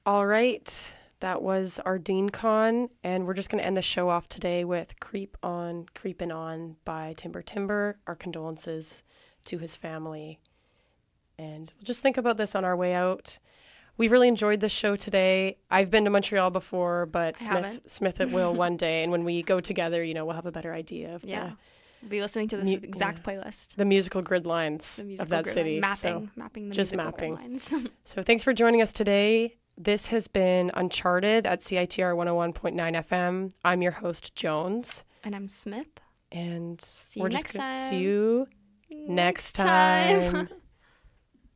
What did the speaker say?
All right. That was our Dean Con, and we're just going to end the show off today with Creepin' On by Timber Timber. Our condolences to his family. And we'll just think about this on our way out. We really enjoyed this show today. I've been to Montreal before, but Smith it will one day. And when we go together, we'll have a better idea of we'll be listening to this exact playlist. The musical grid lines of that city. Mapping the musical grid lines. So thanks for joining us today. This has been Uncharted at CITR 101.9 FM. I'm your host, Jones. And I'm Smith. And see you next time. See you next time.